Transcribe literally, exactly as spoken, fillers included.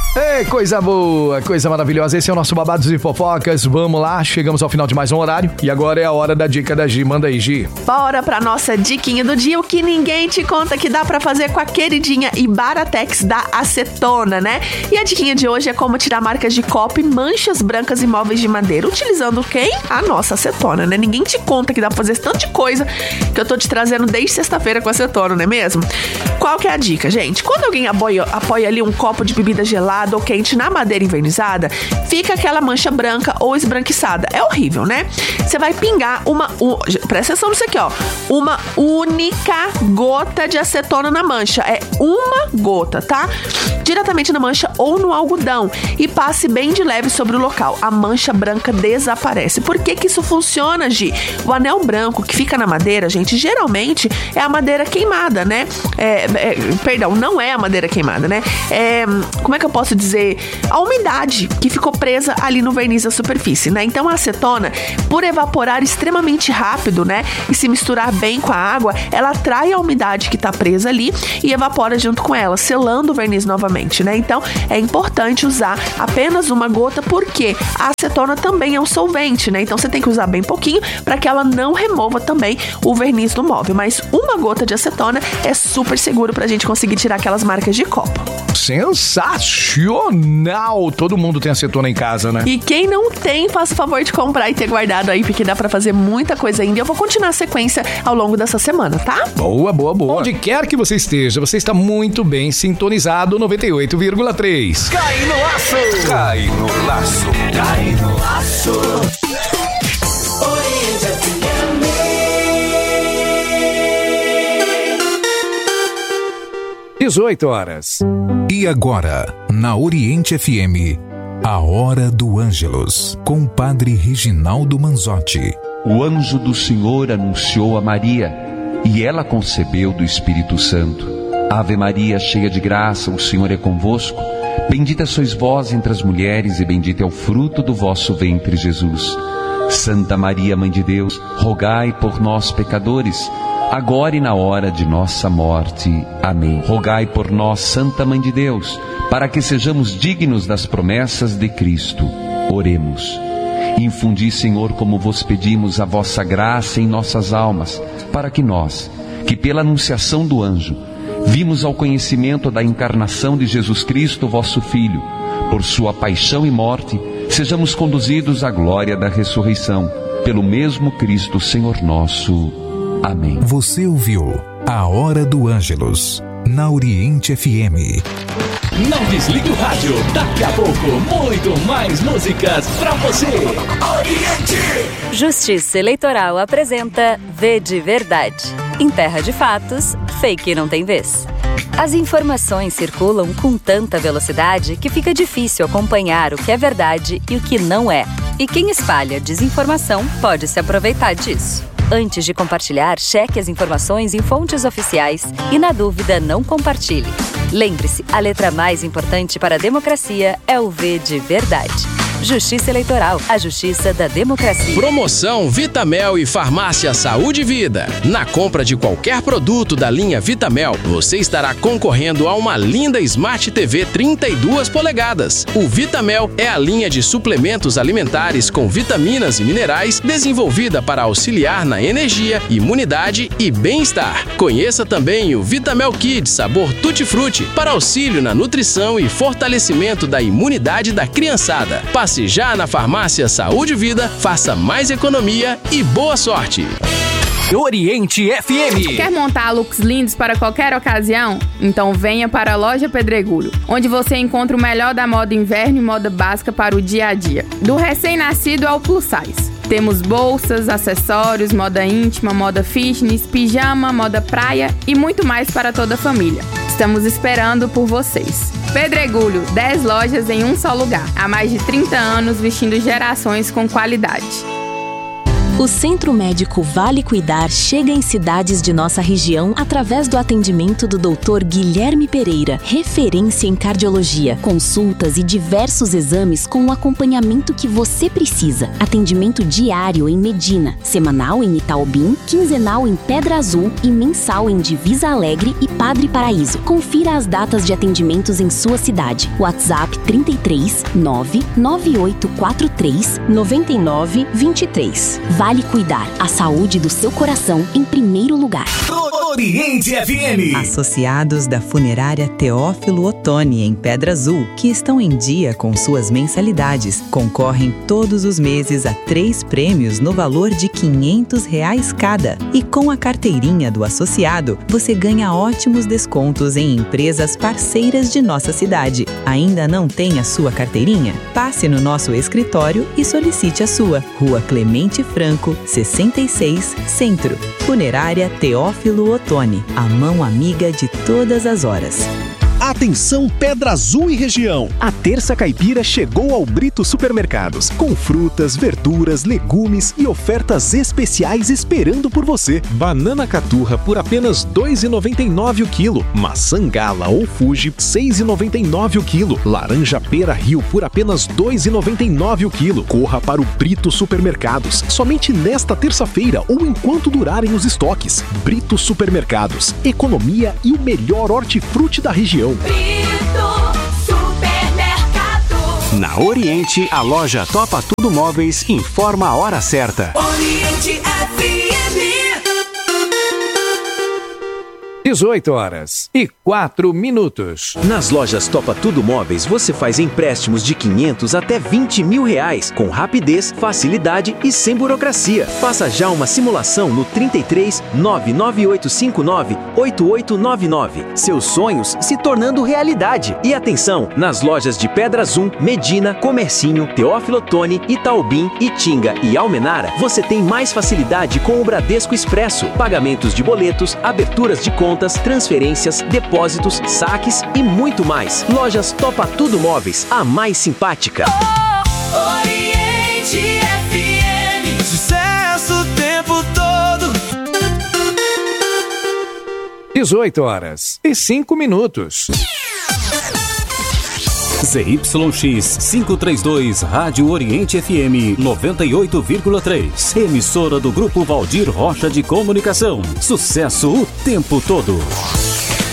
Ei, coisa boa, coisa maravilhosa. Esse é o nosso Babados e Fofocas. Vamos lá, chegamos ao final de mais um horário. E agora é a hora da dica da Gi. Manda aí, Gi. Bora pra nossa diquinha do dia. O que ninguém te conta que dá pra fazer com a queridinha e Baratex da acetona, né? E a diquinha de hoje é como tirar marcas de copo e manchas brancas em móveis de madeira. Utilizando quem? A nossa acetona, né? Ninguém te conta que dá pra fazer esse tanto de coisa que eu tô te trazendo desde sexta-feira com acetona, não é mesmo? Qual que é a dica, gente? Quando alguém apoia, apoia ali um copo de bebida gelada ou quente na madeira envernizada, fica aquela mancha branca ou esbranquiçada. É horrível, né? Você vai pingar uma... Um, presta atenção nisso aqui, ó. Uma única gota de acetona na mancha. É uma gota, tá? Diretamente na mancha ou no algodão. E passe bem de leve sobre o local. A mancha branca desaparece. Por que que isso funciona, Gi? O anel branco que fica na madeira, gente, geralmente é a madeira queimada, né? É, é, perdão, não é a madeira queimada, né? É, como é que eu posso dizer? A umidade que ficou presa ali no verniz da superfície, né? Então a acetona, por evaporar extremamente rápido, né? E se misturar bem com a água, ela atrai a umidade que tá presa ali e evapora junto com ela, selando o verniz novamente, né? Então é importante usar apenas uma gota, porque a acetona também é um solvente, né? Então você tem que usar bem pouquinho para que ela não remova também o verniz do móvel. Mas uma gota de acetona é super seguro pra gente conseguir tirar aquelas marcas de copo. Sensacional! Todo mundo tem acetona em casa, né? E quem não tem, faça o favor de comprar e ter guardado aí, porque dá pra fazer muita coisa ainda. Eu vou continuar a sequência ao longo dessa semana, tá? Boa, boa, boa. Onde quer que você esteja, você está muito bem sintonizado. Noventa e oito vírgula três. Cai no laço! Cai no laço! Cai no laço! Oriente F M. dezoito horas. E agora, na Oriente F M, a Hora do Ângelus, com o Padre Reginaldo Manzotti. O anjo do Senhor anunciou a Maria, e ela concebeu do Espírito Santo. Ave Maria, cheia de graça, o Senhor é convosco. Bendita sois vós entre as mulheres, e bendito é o fruto do vosso ventre, Jesus. Santa Maria, Mãe de Deus, rogai por nós, pecadores, agora e na hora de nossa morte. Amém. Rogai por nós, Santa Mãe de Deus, para que sejamos dignos das promessas de Cristo. Oremos. Infundi, Senhor, como vos pedimos, a vossa graça em nossas almas, para que nós, que pela anunciação do anjo, vimos ao conhecimento da encarnação de Jesus Cristo, vosso Filho, por sua paixão e morte, sejamos conduzidos à glória da ressurreição, pelo mesmo Cristo, Senhor nosso. Amém. Você ouviu a Hora do Ângelus, na Oriente F M. Não desligue o rádio, daqui a pouco, muito mais músicas pra você. Oriente! Justiça Eleitoral apresenta V de Verdade. Em terra de fatos, fake não tem vez. As informações circulam com tanta velocidade que fica difícil acompanhar o que é verdade e o que não é. E quem espalha desinformação pode se aproveitar disso. Antes de compartilhar, cheque as informações em fontes oficiais e, na dúvida, não compartilhe. Lembre-se, a letra mais importante para a democracia é o V de Verdade. Justiça Eleitoral, a justiça da democracia. Promoção Vitamel e Farmácia Saúde e Vida. Na compra de qualquer produto da linha Vitamel, você estará concorrendo a uma linda Smart T V trinta e duas polegadas. O Vitamel é a linha de suplementos alimentares com vitaminas e minerais desenvolvida para auxiliar na energia, imunidade e bem-estar. Conheça também o Vitamel Kids sabor Tutti Frutti para auxílio na nutrição e fortalecimento da imunidade da criançada. Passe já na Farmácia Saúde e Vida, faça mais economia e boa sorte. Oriente F M. Quer montar looks lindos para qualquer ocasião? Então venha para a Loja Pedregulho, onde você encontra o melhor da moda inverno e moda básica para o dia a dia. Do recém-nascido ao plus size. Temos bolsas, acessórios, moda íntima, moda fitness, pijama, moda praia e muito mais para toda a família. Estamos esperando por vocês. Pedregulho, dez lojas em um só lugar. Há mais de trinta anos vestindo gerações com qualidade. O Centro Médico Vale Cuidar chega em cidades de nossa região através do atendimento do doutor Guilherme Pereira, referência em cardiologia, consultas e diversos exames com o acompanhamento que você precisa. Atendimento diário em Medina, semanal em Itaobim, quinzenal em Pedra Azul e mensal em Divisa Alegre e Padre Paraíso. Confira as datas de atendimentos em sua cidade. WhatsApp trinta e três, nove nove oito quatro três, nove nove dois três. Vale Cuidar, a saúde do seu coração em primeiro lugar. Oriente F M. Associados da Funerária Teófilo Otoni, em Pedra Azul, que estão em dia com suas mensalidades, concorrem todos os meses a três prêmios no valor de quinhentos reais cada. E com a carteirinha do associado, você ganha ótimos descontos em empresas parceiras de nossa cidade. Ainda não tem a sua carteirinha? Passe no nosso escritório e solicite a sua. Rua Clemente Franco, sessenta e seis, Centro. Funerária Teófilo Otoni, a mão amiga de todas as horas. Atenção Pedra Azul e região! A Terça Caipira chegou ao Brito Supermercados, com frutas, verduras, legumes e ofertas especiais esperando por você. Banana caturra por apenas dois reais e noventa e nove centavos o quilo. Maçã Gala ou Fuji, seis reais e noventa e nove centavos o quilo. Laranja Pera Rio por apenas dois reais e noventa e nove centavos o quilo. Corra para o Brito Supermercados, somente nesta terça-feira ou enquanto durarem os estoques. Brito Supermercados, economia e o melhor hortifruti da região. Brito Supermercado. Na Oriente, a loja Topa Tudo Móveis informa a hora certa. Oriente F M. dezoito horas e quatro minutos. Nas lojas Topa Tudo Móveis, você faz empréstimos de quinhentos até vinte mil reais, com rapidez, facilidade e sem burocracia. Faça já uma simulação no trinta e três, nove nove oito cinco nove, oito oito nove nove. Seus sonhos se tornando realidade. E atenção, nas lojas de Pedra Azul, Medina, Comercinho, Teófilo Otoni, Itaobim, Itinga e Almenara, você tem mais facilidade com o Bradesco Expresso. Pagamentos de boletos, aberturas de contas, transferências, depósitos, saques e muito mais. Lojas Topa Tudo Móveis, a mais simpática. Oh, Oriente F M. Sucesso o tempo todo. dezoito horas e cinco minutos. Z Y X quinhentos e trinta e dois, Rádio Oriente F M noventa e oito vírgula três. Emissora do Grupo Valdir Rocha de Comunicação. Sucesso o tempo todo.